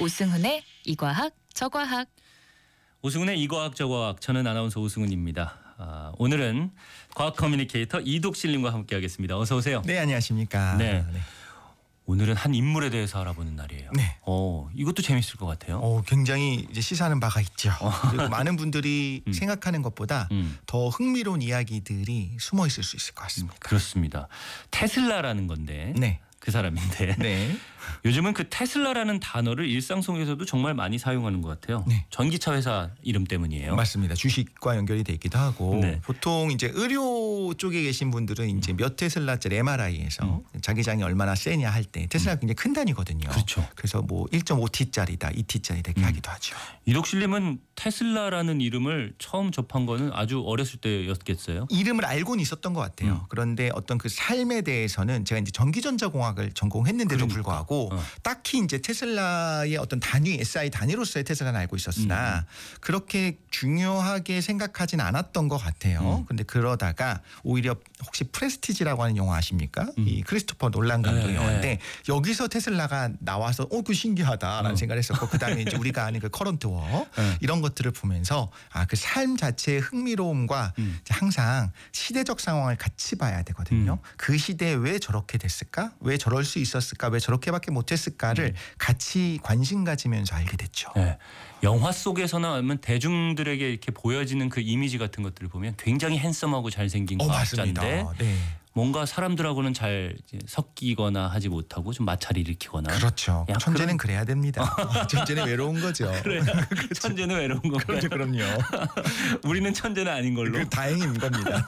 오승훈의 이과학 저과학. 오승훈의 이과학 저과학. 저는 아나운서 오승훈입니다. 오늘은 과학 커뮤니케이터 이독실님과 함께하겠습니다. 어서 오세요. 네, 안녕하십니까. 네. 오늘은 한 인물에 대해서 알아보는 날이에요. 네. 이것도 재밌을 것 같아요. 굉장히 이제 시사하는 바가 있죠. 그리고 많은 분들이 생각하는 것보다 더 흥미로운 이야기들이 숨어 있을 수 있을 것 같습니다. 그렇습니다. 테슬라라는 건데 네. 그 사람인데 네. 요즘은 그 테슬라라는 단어를 일상 속에서도 정말 많이 사용하는 것 같아요. 네. 전기차 회사 이름 때문이에요. 맞습니다. 주식과 연결이 돼 있기도 하고 네. 보통 이제 의료 쪽에 계신 분들은 이제 몇 테슬라짜리 MRI에서 자기장이 얼마나 세냐 할 때 테슬라가 굉장히 큰 단위거든요. 그렇죠. 그래서 뭐 1.5T짜리다, 2T짜리다 이렇게 하기도 하죠. 이독실님은 테슬라라는 이름을 처음 접한 거는 아주 어렸을 때였겠어요? 이름을 알고는 있었던 것 같아요. 그런데 어떤 그 삶에 대해서는 제가 이제 전기전자공학을 전공했는데도 그러니까. 불구하고 딱히 이제 테슬라의 어떤 단위, SI 단위로서의 테슬라는 알고 있었으나 그렇게 중요하게 생각하진 않았던 것 같아요. 근데 그러다가 오히려 혹시 프레스티지라고 하는 영화 아십니까? 이 크리스토퍼 놀란 감독의 영화인데 여기서 테슬라가 나와서 그 신기하다라는 생각을 했었고 그다음에 이제 우리가 아는 그 커런트 워 이런 것들을 보면서 그 삶 자체의 흥미로움과 이제 항상 시대적 상황을 같이 봐야 되거든요. 그 시대에 왜 저렇게 됐을까? 왜 저럴 수 있었을까? 왜 저렇게밖에 못했을까를 같이 관심 가지면서 알게 됐죠. 네. 영화 속에서나 아니면 대중들에게 이렇게 보여지는 그 이미지 같은 것들을 보면 굉장히 핸섬하고 잘생긴 과학자인데 네. 뭔가 사람들하고는 잘 섞이거나 하지 못하고 좀 마찰을 일으키거나. 그렇죠. 야, 천재는 그래야 됩니다. 천재는 외로운 거죠. 그래. 천재는 외로운 건가요? 그럼요. 우리는 천재는 아닌 걸로. 다행인 겁니다.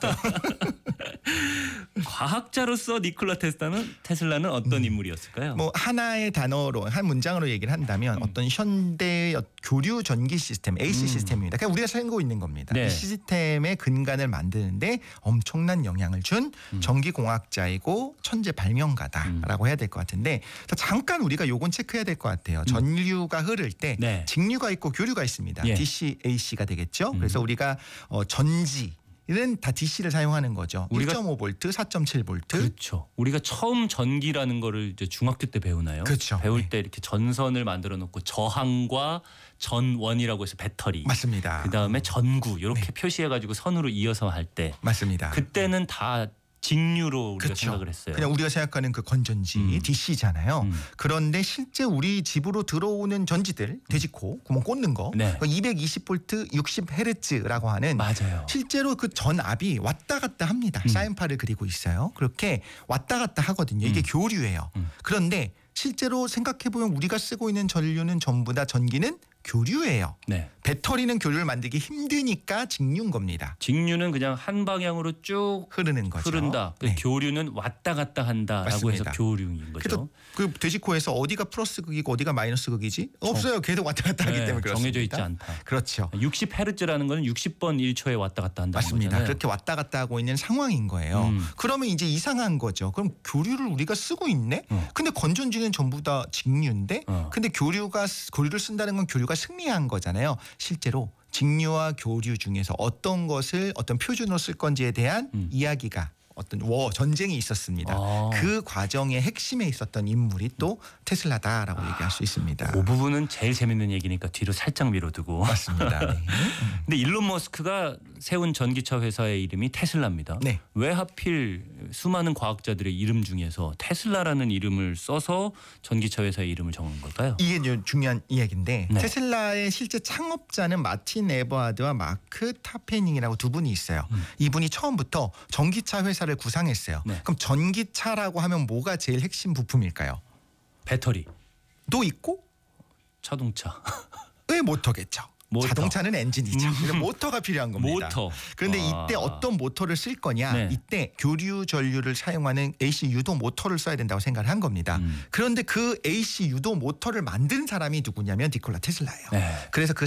과학자로서 니콜라 테슬라는 어떤 인물이었을까요? 뭐 하나의 단어로 한 문장으로 얘기를 한다면 어떤 현대 교류 전기 시스템 AC 시스템입니다. 그냥 우리가 살고 있는 겁니다. 네. 이 시스템의 근간을 만드는데 엄청난 영향을 준 전기공학자이고 천재 발명가다라고 해야 될 것 같은데 잠깐 우리가 요건 체크해야 될 것 같아요. 전류가 흐를 때 네. 직류가 있고 교류가 있습니다. 예. DC, AC가 되겠죠. 그래서 우리가 전지는 다 DC를 사용하는 거죠. 1.5V, 4.7V. 그렇죠. 우리가 처음 전기라는 거를 이제 중학교 때 배우나요? 그렇죠. 배울 네. 때 이렇게 전선을 만들어 놓고 저항과 전원이라고 해서 배터리. 맞습니다. 그다음에 전구 이렇게 표시해 가지고 선으로 이어서 할 때 맞습니다. 그때는 다 직류로 우리가 그렇죠. 생각을 했어요. 그냥 우리가 생각하는 그 건전지 DC잖아요. 그런데 실제 우리 집으로 들어오는 전지들 돼지코 구멍 꽂는 거 네. 220V 60Hz라고 하는 맞아요. 실제로 그 전압이 왔다 갔다 합니다. 사인파를 그리고 있어요. 그렇게 왔다 갔다 하거든요. 이게 교류예요. 그런데 실제로 생각해보면 우리가 쓰고 있는 전류는 전부 다 전기는 교류예요. 네. 배터리는 교류를 만들기 힘드니까 직류인 겁니다. 직류는 그냥 한 방향으로 쭉 흐르는 거죠. 흐른다. 네. 교류는 왔다 갔다 한다라고 맞습니다. 해서 교류인 거죠. 그래서 그 돼지코에서 어디가 플러스 극이고 어디가 마이너스 극이지? 없어요. 계속 왔다 갔다 하기 때문에 그렇습니다. 정해져 있지 않다. 그렇죠. 60Hz라는 거는 60번 1초에 왔다 갔다 한다는 맞습니다. 거잖아요. 그렇게 왔다 갔다 하고 있는 상황인 거예요. 그러면 이제 이상한 거죠. 그럼 교류를 우리가 쓰고 있네? 근데 건전지는 전부 다 직류인데 근데 교류를 쓴다는 건 교류가 승리한 거잖아요. 실제로 직류와 교류 중에서 어떤 것을 어떤 표준으로 쓸 건지에 대한 이야기가 어떤 전쟁이 있었습니다. 그 과정의 핵심에 있었던 인물이 또 테슬라다라고 얘기할 수 있습니다. 그 부분은 제일 재밌는 얘기니까 뒤로 살짝 미뤄두고. 맞습니다. 네. 근데 일론 머스크가 세운 전기차 회사의 이름이 테슬라입니다. 네. 왜 하필 수많은 과학자들의 이름 중에서 테슬라라는 이름을 써서 전기차 회사의 이름을 정한 걸까요? 이게 중요한 이야기인데 네. 테슬라의 실제 창업자는 마틴 에버하드와 마크 타페닝이라고 두 분이 있어요. 이분이 처음부터 전기차 회사를 구상했어요. 네. 그럼 전기차라고 하면 뭐가 제일 핵심 부품일까요? 배터리, 또 있고 자동차. 왜 모터겠죠. 모터. 자동차는 엔진이죠. 그래서 모터가 필요한 겁니다. 모터. 그런데 이때 어떤 모터를 쓸 거냐. 네. 이때 교류 전류를 사용하는 AC 유도 모터를 써야 된다고 생각을 한 겁니다. 그런데 그 AC 유도 모터를 만든 사람이 누구냐면 니콜라 테슬라예요. 네. 그래서 그